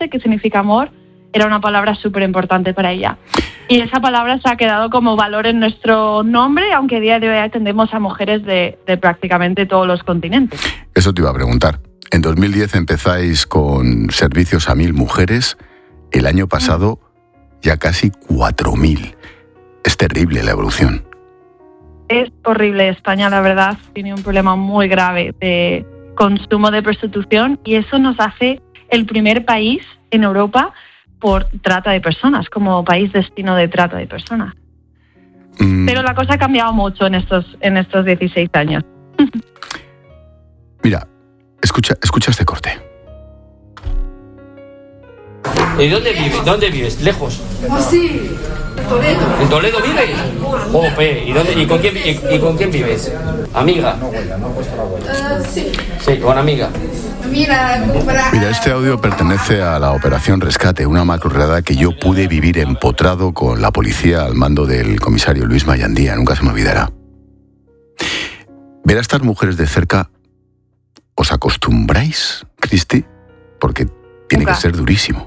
Amarse, que significa amor, era una palabra súper importante para ella. Y esa palabra se ha quedado como valor en nuestro nombre, aunque a día de hoy atendemos a mujeres de prácticamente todos los continentes. Eso te iba a preguntar. En 2010 empezáis con servicios a 1.000 mujeres. El año pasado ya casi 4.000. Es terrible la evolución. Es horrible. España, la verdad, tiene un problema muy grave de consumo de prostitución y eso nos hace el primer país en Europa por trata de personas, como país destino de trata de personas. Pero la cosa ha cambiado mucho en estos 16 años. Mira, escucha este corte. ¿Y dónde vives? ¿Lejos? Sí, Toledo. ¿En Toledo vives? Jope, ¿y con quién vives? ¿Amiga? Sí. Sí, con amiga. Mira, este audio pertenece a la Operación Rescate, una macrorredada que yo pude vivir empotrado con la policía al mando del comisario Luis Mayandía. Nunca se me olvidará. Ver a estas mujeres de cerca, ¿os acostumbráis, Cristi? Porque tiene que ser durísimo.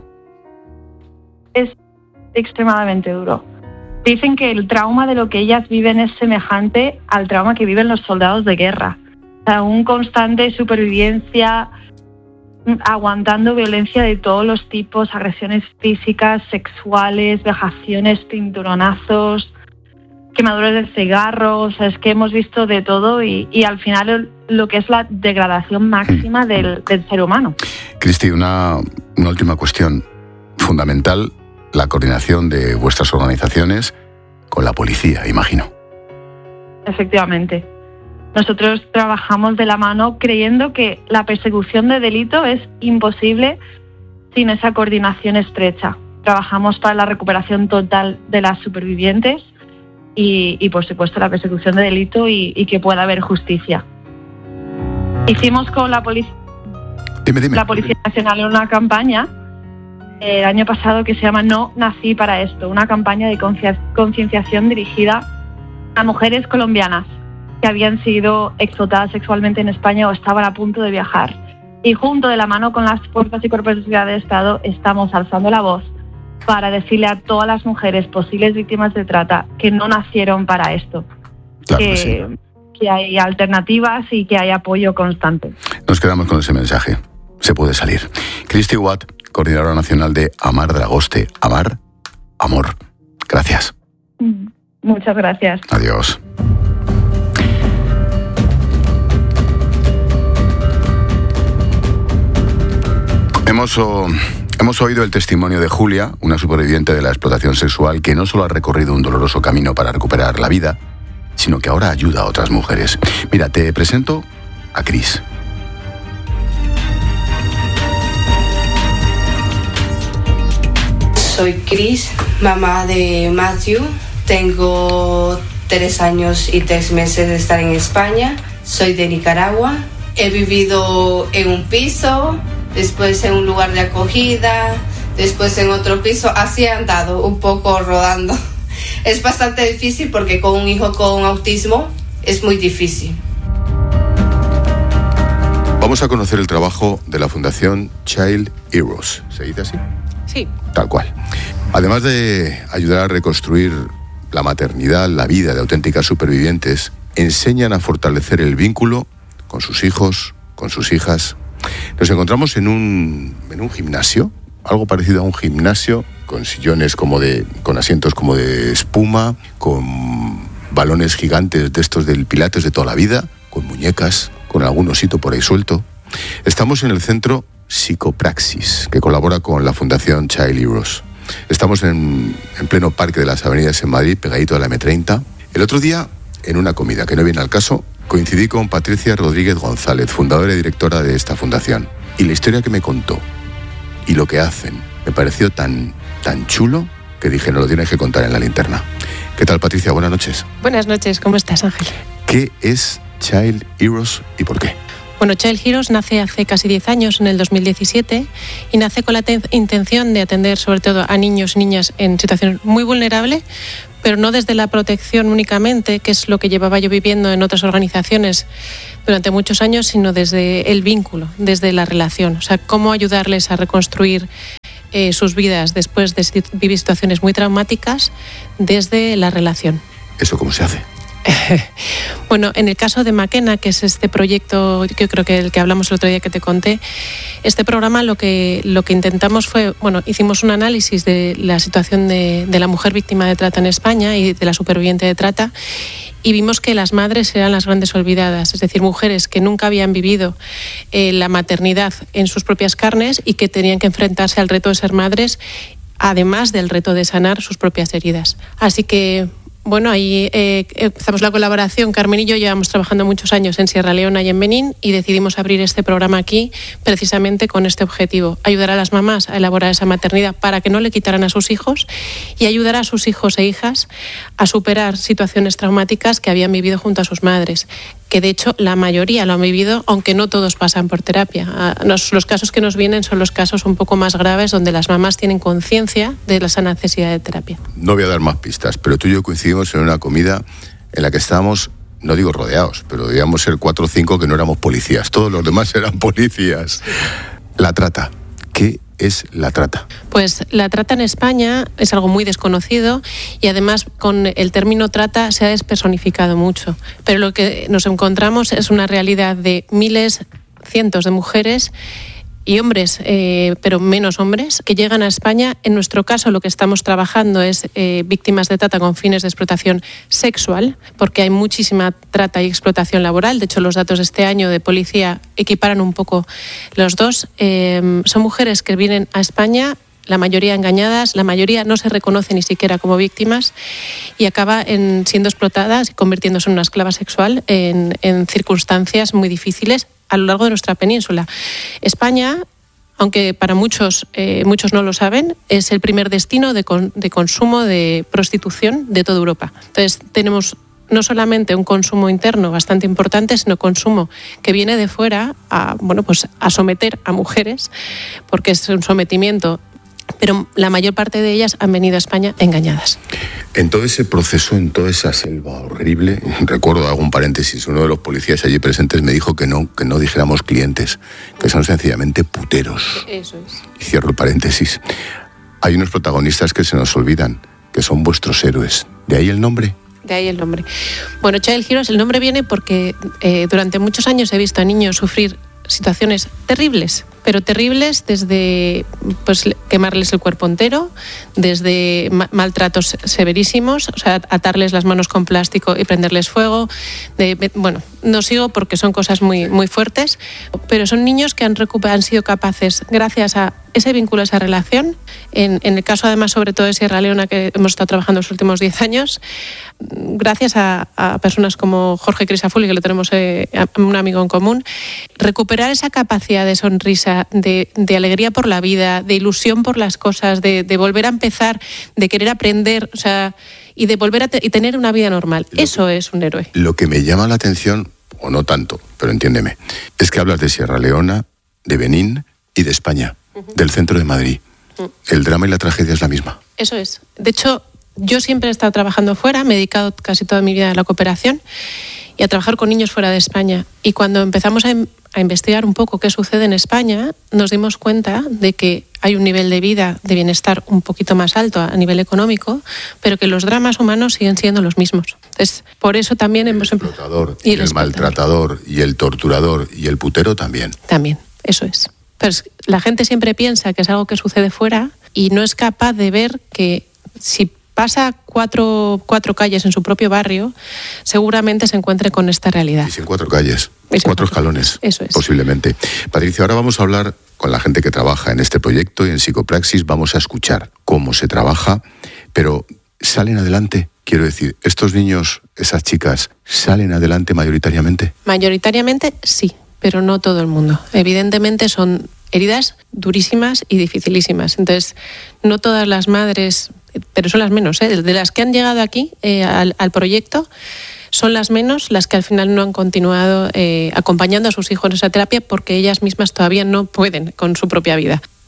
Es extremadamente duro. Dicen que el trauma de lo que ellas viven es semejante al trauma que viven los soldados de guerra. O sea, un constante supervivencia, aguantando violencia de todos los tipos, agresiones físicas, sexuales, vejaciones, cinturonazos, quemaduras de cigarros. O sea, es que hemos visto de todo y al final lo que es la degradación máxima del ser humano. Cristi, una última cuestión fundamental. La coordinación de vuestras organizaciones con la policía, imagino. Efectivamente. Nosotros trabajamos de la mano creyendo que la persecución de delito es imposible sin esa coordinación estrecha. Trabajamos para la recuperación total de las supervivientes y por supuesto, la persecución de delito y que pueda haber justicia. Hicimos con la Policía Nacional una campaña el año pasado que se llama No nací para esto, una campaña de concienciación dirigida a mujeres colombianas que habían sido explotadas sexualmente en España o estaban a punto de viajar. Y junto de la mano con las fuerzas y cuerpos de seguridad del Estado estamos alzando la voz para decirle a todas las mujeres posibles víctimas de trata que no nacieron para esto, claro que hay alternativas y que hay apoyo constante. Nos quedamos con ese mensaje. Se puede salir. Cristi Watt, coordinadora nacional de Amar Dragoste. Amar, amor. Gracias. Muchas gracias. Adiós. Hemos oído el testimonio de Julia, una superviviente de la explotación sexual que no solo ha recorrido un doloroso camino para recuperar la vida, sino que ahora ayuda a otras mujeres. Mira, te presento a Cris. Soy Cris, mamá de Matthew. Tengo 3 años y 3 meses de estar en España. Soy de Nicaragua. He vivido en un piso, después en un lugar de acogida, después en otro piso. Así he andado, un poco rodando. Es bastante difícil porque con un hijo con autismo es muy difícil. Vamos a conocer el trabajo de la Fundación Child Heroes. ¿Se dice así? Sí. Tal cual. Además de ayudar a reconstruir la maternidad, la vida de auténticas supervivientes, enseñan a fortalecer el vínculo con sus hijos, con sus hijas. Nos encontramos en un gimnasio, algo parecido a un gimnasio, con sillones con asientos como de espuma, con balones gigantes de estos del Pilates de toda la vida, con muñecas, con algún osito por ahí suelto. Estamos en el centro Psicopraxis, que colabora con la Fundación Child Heroes. Estamos en pleno Parque de las Avenidas en Madrid, pegadito a la M30. El otro día, en una comida que no viene al caso, coincidí con Patricia Rodríguez González, fundadora y directora de esta fundación. Y la historia que me contó y lo que hacen me pareció tan chulo que dije, no lo tienes que contar en la linterna. ¿Qué tal, Patricia? Buenas noches. Buenas noches, ¿cómo estás, Ángel? ¿Qué es Child Heroes y por qué? Bueno, Child Heroes nace hace casi 10 años, en el 2017, y nace con la intención de atender sobre todo a niños y niñas en situaciones muy vulnerables, pero no desde la protección únicamente, que es lo que llevaba yo viviendo en otras organizaciones durante muchos años, sino desde el vínculo, desde la relación. O sea, cómo ayudarles a reconstruir sus vidas después de vivir situaciones muy traumáticas desde la relación. ¿Eso cómo se hace? Bueno, en el caso de McKenna, que es este proyecto, yo creo que el que hablamos el otro día que te conté, este programa lo que intentamos fue, hicimos un análisis de la situación de la mujer víctima de trata en España y de la superviviente de trata, y vimos que las madres eran las grandes olvidadas, es decir, mujeres que nunca habían vivido la maternidad en sus propias carnes y que tenían que enfrentarse al reto de ser madres, además del reto de sanar sus propias heridas. Así que ahí empezamos la colaboración. Carmen y yo llevamos trabajando muchos años en Sierra Leona y en Benín y decidimos abrir este programa aquí precisamente con este objetivo: ayudar a las mamás a elaborar esa maternidad para que no le quitaran a sus hijos y ayudar a sus hijos e hijas a superar situaciones traumáticas que habían vivido junto a sus madres, que de hecho la mayoría lo han vivido, aunque no todos pasan por terapia. Los casos que nos vienen son los casos un poco más graves, donde las mamás tienen conciencia de esa necesidad de terapia. No voy a dar más pistas, pero tú y yo coincidimos en una comida en la que estábamos, no digo rodeados, pero debíamos ser 4 o 5 que no éramos policías. Todos los demás eran policías. La trata. ¿Qué es la trata? Pues la trata en España es algo muy desconocido y además con el término trata se ha despersonificado mucho. Pero lo que nos encontramos es una realidad de miles, cientos de mujeres y hombres, pero menos hombres, que llegan a España. En nuestro caso, lo que estamos trabajando es víctimas de trata con fines de explotación sexual, porque hay muchísima trata y explotación laboral. De hecho, los datos de este año de policía equiparan un poco los dos. Son mujeres que vienen a España, la mayoría engañadas, la mayoría no se reconoce ni siquiera como víctimas y acaba siendo explotadas y convirtiéndose en una esclava sexual en circunstancias muy difíciles a lo largo de nuestra península. España, aunque para muchos no lo saben, es el primer destino de consumo de prostitución de toda Europa. Entonces tenemos no solamente un consumo interno bastante importante, sino consumo que viene de fuera a someter a mujeres, porque es un sometimiento, pero la mayor parte de ellas han venido a España engañadas. En todo ese proceso, en toda esa selva horrible, recuerdo, hago un paréntesis, uno de los policías allí presentes me dijo que no dijéramos clientes, que son sencillamente puteros. Eso es. Y cierro el paréntesis. Hay unos protagonistas que se nos olvidan, que son vuestros héroes. ¿De ahí el nombre? De ahí el nombre. Bueno, Child Heroes, el nombre viene porque durante muchos años he visto a niños sufrir situaciones terribles, pero terribles desde quemarles el cuerpo entero, desde maltratos severísimos, o sea, atarles las manos con plástico y prenderles fuego. No sigo porque son cosas muy, muy fuertes, pero son niños que han sido capaces, gracias a ese vínculo, esa relación, en el caso además sobre todo de Sierra Leona, que hemos estado trabajando los últimos 10 años, gracias a personas como Jorge Crisafulli, que lo tenemos un amigo en común, recuperar esa capacidad de sonrisa, de alegría por la vida, de ilusión por las cosas, de volver a empezar, de querer aprender, o sea, y de volver y tener una vida normal. Eso es un héroe. Lo que me llama la atención, o no tanto, pero entiéndeme, es que hablas de Sierra Leona, de Benín y de España, del centro de Madrid. El drama y la tragedia es la misma. Eso es. De hecho, yo siempre he estado trabajando fuera, me he dedicado casi toda mi vida a la cooperación y a trabajar con niños fuera de España. Y cuando empezamos a investigar un poco qué sucede en España, nos dimos cuenta de que hay un nivel de vida, de bienestar un poquito más alto a nivel económico, pero que los dramas humanos siguen siendo los mismos. Entonces, por eso también hemos empezado. Y el maltratador, y el torturador, y el putero también. También, eso es. Pero la gente siempre piensa que es algo que sucede fuera y no es capaz de ver que si pasa cuatro calles en su propio barrio, seguramente se encuentre con esta realidad. Y sin 4 calles, 4 escalones, eso es. Posiblemente. Patricia, ahora vamos a hablar con la gente que trabaja en este proyecto y en Psicopraxis. Vamos a escuchar cómo se trabaja, pero ¿salen adelante? Quiero decir, ¿estos niños, esas chicas, salen adelante mayoritariamente? Mayoritariamente sí, pero no todo el mundo. Evidentemente son heridas durísimas y dificilísimas. Entonces, no todas las madres, pero son las menos, de las que han llegado aquí al proyecto, son las menos las que al final no han continuado acompañando a sus hijos en esa terapia porque ellas mismas todavía no pueden con su propia vida.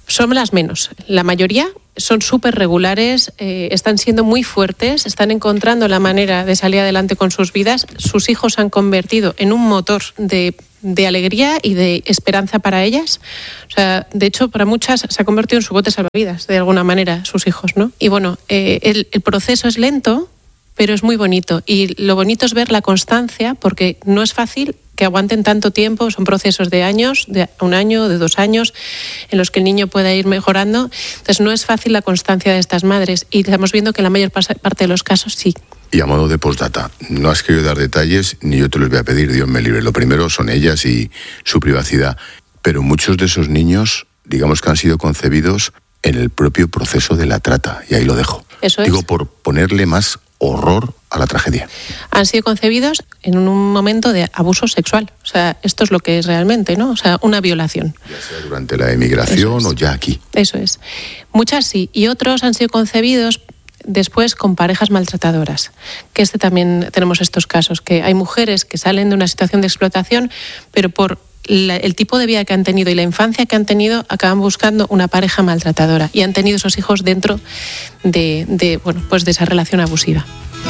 son las menos. La mayoría son súper regulares, están siendo muy fuertes, están encontrando la manera de salir adelante con sus vidas. Sus hijos se han convertido en un motor de alegría y de esperanza para ellas. O sea, de hecho, para muchas se ha convertido en su bote salvavidas, de alguna manera, sus hijos, ¿no? Y bueno, el proceso es lento, pero es muy bonito. Y lo bonito es ver la constancia, porque no es fácil que aguanten tanto tiempo, son procesos de años, de 1 año, de 2 años, en los que el niño pueda ir mejorando. Entonces no es fácil la constancia de estas madres y estamos viendo que en la mayor parte de los casos sí. Y a modo de postdata, no has querido dar detalles, ni yo te los voy a pedir, Dios me libre. Lo primero son ellas y su privacidad. Pero muchos de esos niños, digamos que han sido concebidos en el propio proceso de la trata, y ahí lo dejo. Eso es. Digo, por ponerle más horror a la tragedia. Han sido concebidos en un momento de abuso sexual. O sea, esto es lo que es realmente, ¿no? O sea, una violación. Ya sea durante la emigración o ya aquí. Eso es. Muchas sí. Y otros han sido concebidos después con parejas maltratadoras. Que también tenemos estos casos, que hay mujeres que salen de una situación de explotación, pero por el tipo de vida que han tenido y la infancia que han tenido, acaban buscando una pareja maltratadora y han tenido esos hijos dentro de esa relación abusiva.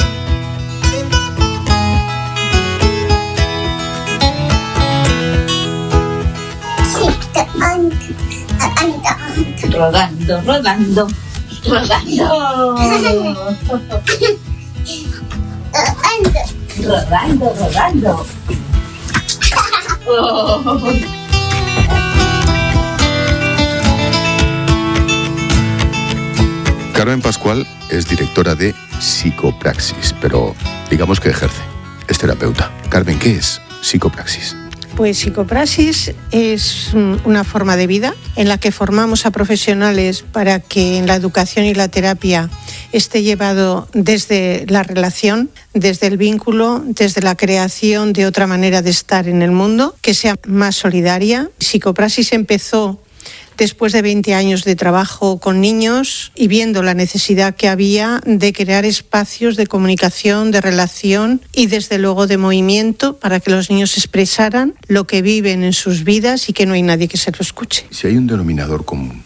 Rodando, rodando, rodando. Rodando, rodando. Carmen Pascual es directora de Psicopraxis, pero digamos que ejerce, es terapeuta. Carmen, ¿qué es Psicopraxis? Pues Psicopraxis es una forma de vida en la que formamos a profesionales para que en la educación y la terapia esté llevado desde la relación, desde el vínculo, desde la creación de otra manera de estar en el mundo, que sea más solidaria. Psicopraxis empezó después de 20 años de trabajo con niños y viendo la necesidad que había de crear espacios de comunicación, de relación y desde luego de movimiento para que los niños expresaran lo que viven en sus vidas y que no hay nadie que se lo escuche. Si hay un denominador común,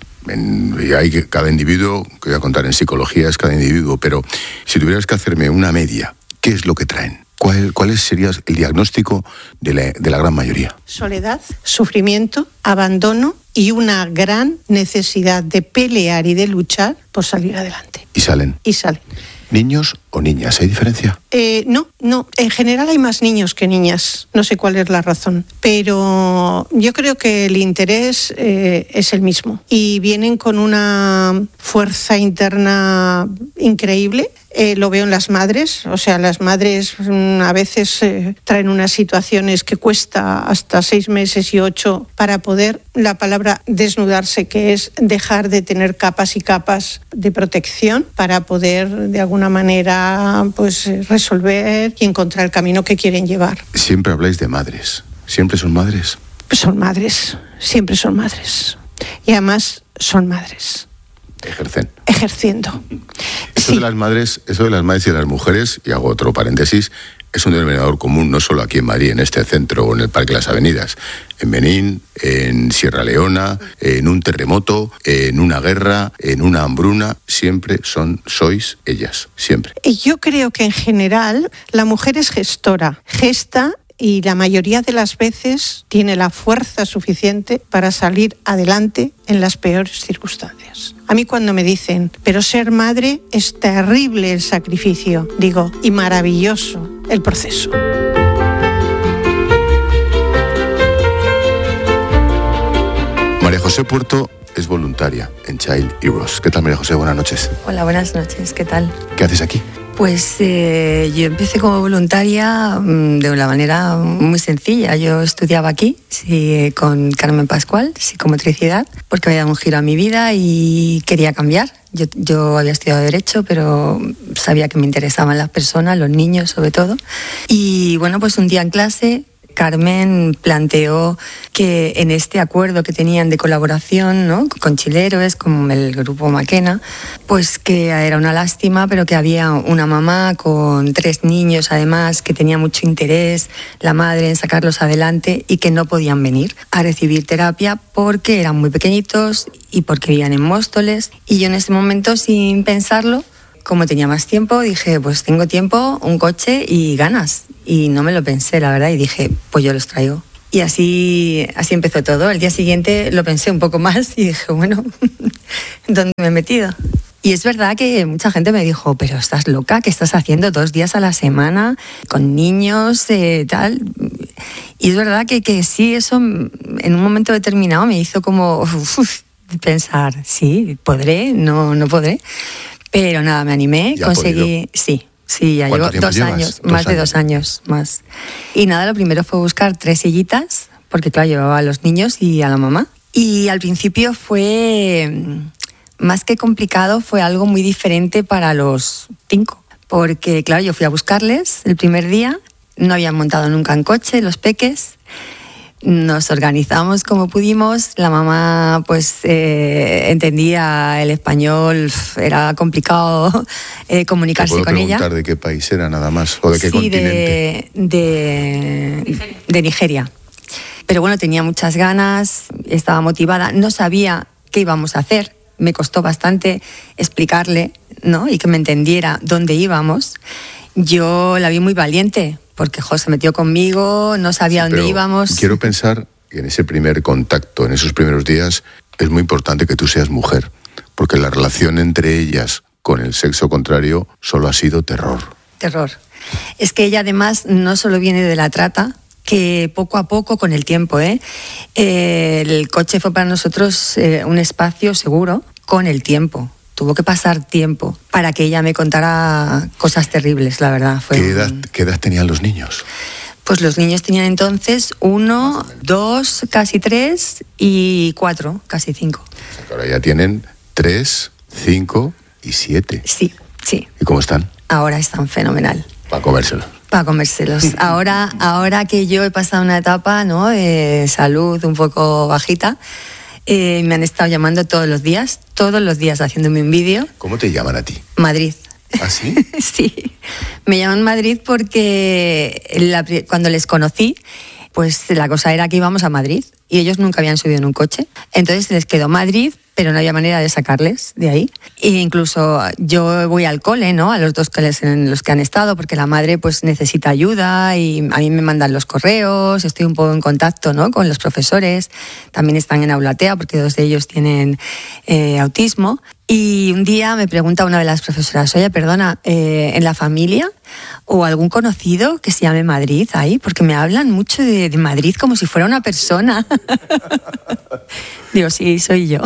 cada individuo, que voy a contar en psicología, es cada individuo, pero si tuvieras que hacerme una media, ¿qué es lo que traen? ¿Cuál sería el diagnóstico de la gran mayoría? Soledad, sufrimiento, abandono y una gran necesidad de pelear y de luchar por salir adelante. ¿Y salen? Y salen. ¿Niños o niñas? ¿Hay diferencia? No. En general hay más niños que niñas. No sé cuál es la razón. Pero yo creo que el interés es el mismo. Y vienen con una fuerza interna increíble. Lo veo en las madres. O sea, las madres a veces traen unas situaciones que cuesta hasta 6 meses y 8 para poder, la palabra desnudarse, que es dejar de tener capas y capas de protección para poder de alguna manera pues resolver y encontrar el camino que quieren llevar. Siempre habláis de madres. ¿Siempre son madres? Son madres, siempre son madres. Y además son madres. Ejerciendo. Eso de las madres y de las mujeres, y hago otro paréntesis, es un denominador común no solo aquí en Madrid, en este centro o en el Parque de las Avenidas, en Benín, en Sierra Leona, en un terremoto, en una guerra, en una hambruna, siempre sois ellas, siempre. Yo creo que en general la mujer es gestora, gesta y la mayoría de las veces tiene la fuerza suficiente para salir adelante en las peores circunstancias. A mí cuando me dicen, pero ser madre es terrible el sacrificio, digo, y maravilloso el proceso. María José Puerto es voluntaria en Child Heroes. ¿Qué tal, María José? Buenas noches. Hola, buenas noches. ¿Qué tal? ¿Qué haces aquí? Pues yo empecé como voluntaria de una manera muy sencilla. Yo estudiaba aquí con Carmen Pascual, psicomotricidad, porque había dado un giro a mi vida y quería cambiar. Yo había estudiado Derecho, pero sabía que me interesaban las personas, los niños sobre todo. Y bueno, pues un día en clase Carmen planteó que en este acuerdo que tenían de colaboración, ¿no?, con Chileros, con el grupo Maquena, pues que era una lástima, pero que había una mamá con 3 niños además que tenía mucho interés, la madre, en sacarlos adelante y que no podían venir a recibir terapia porque eran muy pequeñitos y porque vivían en Móstoles. Y yo en ese momento, sin pensarlo, como tenía más tiempo, dije, pues tengo tiempo, un coche y ganas. Y no me lo pensé, la verdad, y dije, pues yo los traigo. Y así empezó todo. El día siguiente lo pensé un poco más y dije, bueno, ¿dónde me he metido? Y es verdad que mucha gente me dijo, pero estás loca, ¿qué estás haciendo 2 días a la semana con niños, tal? Y es verdad que sí, eso en un momento determinado me hizo como pensar, sí, podré, no podré. Pero nada, me animé, conseguí, sí, ya llevo 2 años, más de 2 años más. Y nada, lo primero fue buscar 3 sillitas, porque claro, llevaba a los niños y a la mamá. Y al principio fue, más que complicado, fue algo muy diferente para los 5. Porque claro, yo fui a buscarles el primer día, no habían montado nunca en coche los peques. Nos organizamos como pudimos, la mamá pues entendía el español, era complicado comunicarse con ella. ¿Puedo preguntar de qué país era nada más? ¿O de qué continente? De Nigeria. Pero bueno, tenía muchas ganas, estaba motivada, no sabía qué íbamos a hacer, me costó bastante explicarle, ¿no?, y que me entendiera dónde íbamos. Yo la vi muy valiente, porque se metió conmigo, no sabía dónde íbamos. Quiero pensar que en ese primer contacto, en esos primeros días, es muy importante que tú seas mujer, porque la relación entre ellas con el sexo contrario solo ha sido terror. Terror. Es que ella además no solo viene de la trata, que poco a poco, con el tiempo, el coche fue para nosotros un espacio seguro con el tiempo. Tuvo que pasar tiempo para que ella me contara cosas terribles, la verdad. ¿Qué edad tenían los niños? Pues los niños tenían entonces 1, 2, casi 3 y 4, casi 5. O sea, que ahora ya tienen 3, 5 y 7. Sí. ¿Y cómo están? Ahora están fenomenal. Para comérselos. Para comérselos. Ahora que yo he pasado una etapa, ¿no?, de salud un poco bajita, me han estado llamando todos los días haciéndome un vídeo. ¿Cómo te llaman a ti? Madrid. ¿Ah, sí? Sí, me llaman Madrid porque cuando les conocí, pues la cosa era que íbamos a Madrid y ellos nunca habían subido en un coche. Entonces les quedó Madrid, pero no había manera de sacarles de ahí. E incluso yo voy al cole, ¿no?, a los 2 coles en los que han estado, porque la madre pues necesita ayuda y a mí me mandan los correos, estoy un poco en contacto, ¿no?, con los profesores. También están en Aulatea porque 2 de ellos tienen autismo. Y un día me pregunta una de las profesoras, oye, perdona, ¿en la familia o algún conocido que se llame Madrid ahí? Porque me hablan mucho de Madrid como si fuera una persona. Digo, sí, soy yo.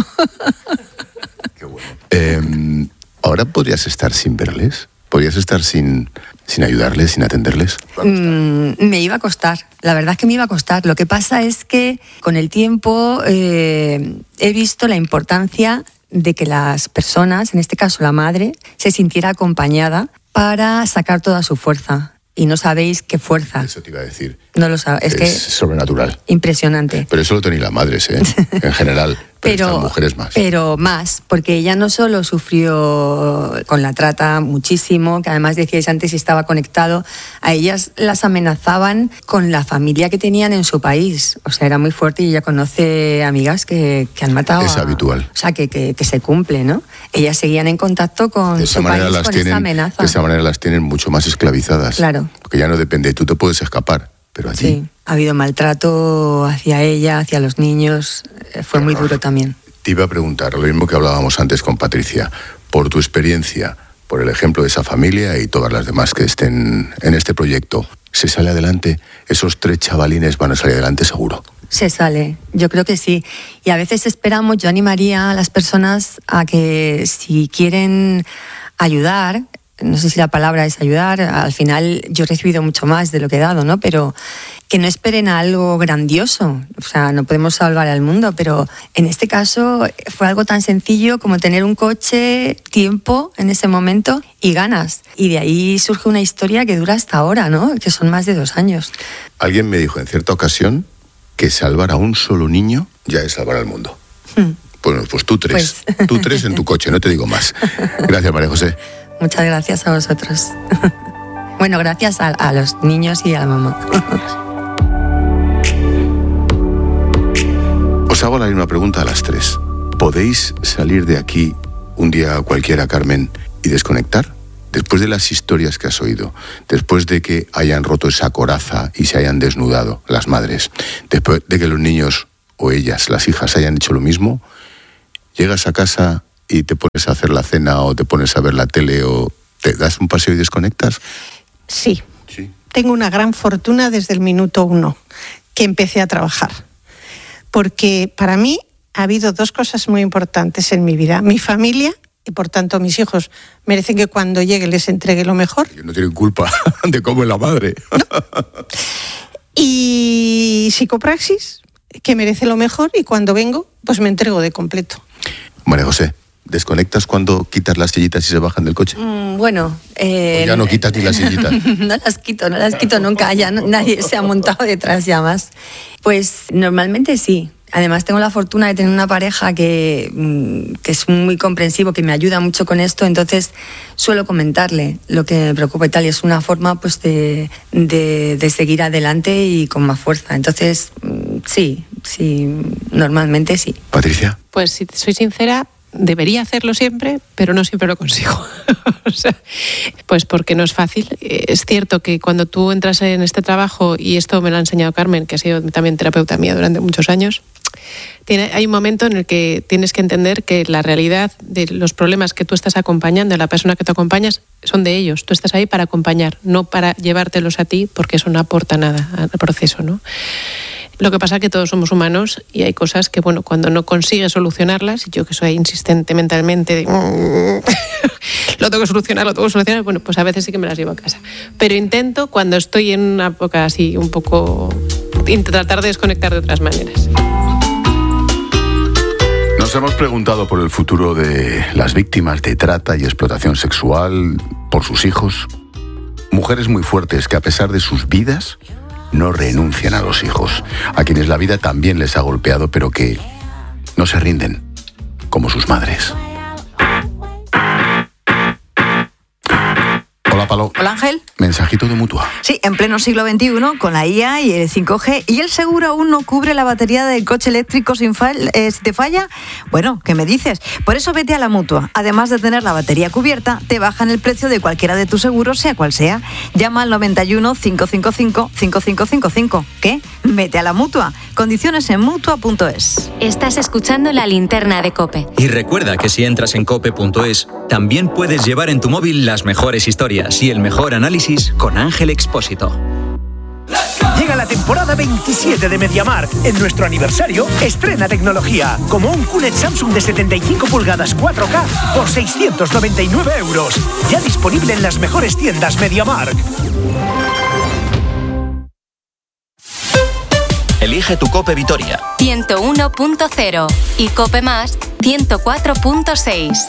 Qué bueno. ¿Ahora podrías estar sin verles? ¿Podrías estar sin ayudarles, sin atenderles? Me iba a costar, la verdad es que me iba a costar. Lo que pasa es que con el tiempo he visto la importancia de que las personas, en este caso la madre, se sintiera acompañada para sacar toda su fuerza. Y no sabéis qué fuerza. Eso te iba a decir. No lo sabes. Es sobrenatural. Impresionante. Pero eso lo tenéis las madres, en general. Pero estas mujeres más. Pero más, porque ella no solo sufrió con la trata muchísimo, que además decíais antes si estaba conectado, a ellas las amenazaban con la familia que tenían en su país. O sea, era muy fuerte y ella conoce amigas que han matado. Es habitual. O sea, que se cumple, ¿no? Ellas seguían en contacto con su país con esa amenaza. De esa manera las tienen mucho más esclavizadas. Claro. Porque ya no depende, tú te puedes escapar, pero allí... Sí, ha habido maltrato hacia ella, hacia los niños, fue muy duro también. Te iba a preguntar, lo mismo que hablábamos antes con Patricia, por tu experiencia, por el ejemplo de esa familia y todas las demás que estén en este proyecto, ¿se sale adelante? ¿Esos 3 chavalines van a salir adelante seguro? Se sale, yo creo que sí. Y a veces yo animaría a las personas a que si quieren ayudar, no sé si la palabra es ayudar, al final yo he recibido mucho más de lo que he dado, ¿no? Pero que no esperen a algo grandioso, o sea, no podemos salvar al mundo, pero en este caso fue algo tan sencillo como tener un coche, tiempo en ese momento y ganas. Y de ahí surge una historia que dura hasta ahora, ¿no? Que son más de 2 años. Alguien me dijo en cierta ocasión que salvar a un solo niño ya es salvar al mundo. Bueno, pues tú 3. Pues... Tú 3 en tu coche, no te digo más. Gracias, María José. Muchas gracias a vosotros. Bueno, gracias a los niños y a la mamá. Os hago la misma pregunta a las 3. ¿Podéis salir de aquí un día cualquiera, Carmen, y desconectar? Después de las historias que has oído, después de que hayan roto esa coraza y se hayan desnudado las madres, después de que los niños o ellas, las hijas, hayan hecho lo mismo, llegas a casa y te pones a hacer la cena o te pones a ver la tele o te das un paseo y desconectas. Sí. Tengo una gran fortuna desde el minuto 1 que empecé a trabajar. Porque para mí ha habido 2 cosas muy importantes en mi vida. Mi familia, y por tanto mis hijos merecen que cuando llegue les entregue lo mejor. No tienen culpa de cómo es la madre. No. Y psicopraxis, que merece lo mejor, y cuando vengo, pues me entrego de completo. María José, ¿desconectas cuando quitas las sillitas y se bajan del coche? Bueno... ¿O ya no quitas ni las sillitas? No las quito nunca, ya nadie se ha montado detrás ya más. Pues normalmente sí. Además tengo la fortuna de tener una pareja que es muy comprensivo, que me ayuda mucho con esto, entonces suelo comentarle lo que me preocupa y tal, y es una forma pues de seguir adelante y con más fuerza. Entonces sí, normalmente sí. Patricia. Pues si soy sincera, debería hacerlo siempre, pero no siempre lo consigo. O sea, pues porque no es fácil. Es cierto que cuando tú entras en este trabajo, y esto me lo ha enseñado Carmen, que ha sido también terapeuta mía durante muchos años, hay un momento en el que tienes que entender que la realidad de los problemas que tú estás acompañando, de la persona que tú acompañas, son de ellos. Tú estás ahí para acompañar, no para llevártelos a ti, porque eso no aporta nada al proceso, ¿no? Lo que pasa es que todos somos humanos y hay cosas que, bueno, cuando no consigues solucionarlas, yo que soy insistente mentalmente, lo tengo que solucionar, bueno, pues a veces sí que me las llevo a casa. Pero intento, cuando estoy en una época así, un poco, tratar de desconectar de otras maneras. Nos hemos preguntado por el futuro de las víctimas de trata y explotación sexual, por sus hijos. Mujeres muy fuertes que, a pesar de sus vidas, no renuncian a los hijos, a quienes la vida también les ha golpeado, pero que no se rinden, como sus madres. Hola, Palo. Hola, Ángel. Mensajito de Mutua. Sí, en pleno siglo XXI, con la IA y el 5G, y el seguro aún no cubre la batería del coche eléctrico si te falla. Bueno, ¿qué me dices? Por eso vete a la Mutua. Además de tener la batería cubierta, te bajan el precio de cualquiera de tus seguros, sea cual sea. Llama al 91 555 5555. ¿Qué? Vete a la Mutua. Condiciones en Mutua.es. Estás escuchando La Linterna de COPE. Y recuerda que si entras en COPE.es, también puedes llevar en tu móvil las mejores historias y el mejor análisis con Ángel Expósito. Llega la temporada 27 de MediaMarkt. En nuestro aniversario, estrena tecnología, como un QLED Samsung de 75 pulgadas 4K por 699 €. Ya disponible en las mejores tiendas MediaMarkt. Elige tu COPE Vitoria. 101.0 y COPE Más 104.6.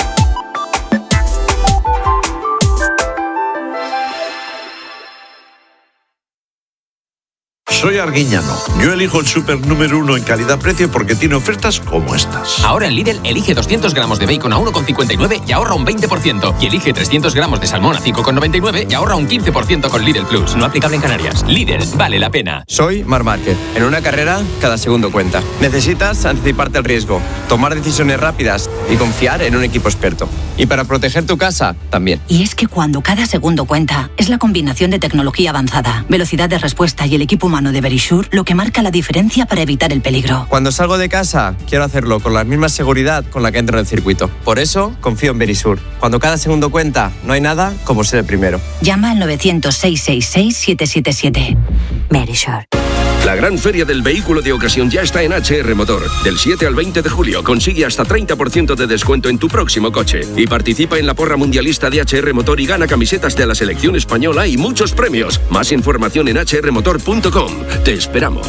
Soy Arguiñano. Yo elijo el súper número 1 en calidad-precio porque tiene ofertas como estas. Ahora en Lidl elige 200 gramos de bacon a 1,59 y ahorra un 20%. Y elige 300 gramos de salmón a 5,99 y ahorra un 15% con Lidl Plus. No aplicable en Canarias. Lidl, vale la pena. Soy Marc Márquez. En una carrera, cada segundo cuenta. Necesitas anticiparte al riesgo, tomar decisiones rápidas y confiar en un equipo experto. Y para proteger tu casa, también. Y es que cuando cada segundo cuenta, es la combinación de tecnología avanzada, velocidad de respuesta y el equipo humano de Verisure lo que marca la diferencia para evitar el peligro. Cuando salgo de casa, quiero hacerlo con la misma seguridad con la que entro en el circuito. Por eso, confío en Verisure. Cuando cada segundo cuenta, no hay nada como ser el primero. Llama al 900 666 777. Verisure. La gran feria del vehículo de ocasión ya está en HR Motor. Del 7 al 20 de julio consigue hasta 30% de descuento en tu próximo coche. Y participa en la porra mundialista de HR Motor y gana camisetas de la selección española y muchos premios. Más información en hrmotor.com. Te esperamos.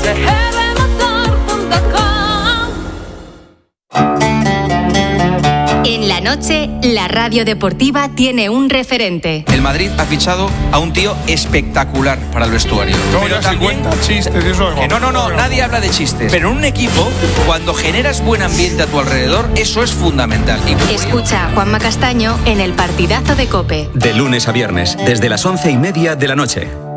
En la noche, la radio deportiva tiene un referente. El Madrid ha fichado a un tío espectacular para el vestuario. Pero también chistes, eso que no, nadie habla de chistes. Pero en un equipo, cuando generas buen ambiente a tu alrededor, eso es fundamental. Escucha a Juanma Castaño en El Partidazo de COPE. De lunes a viernes, desde las 11:30 de la noche.